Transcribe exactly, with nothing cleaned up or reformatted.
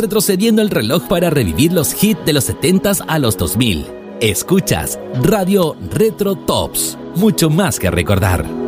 retrocediendo el reloj para revivir los hits de los setentas a los dos mil. Escuchas Radio Retro Tops, mucho más que recordar.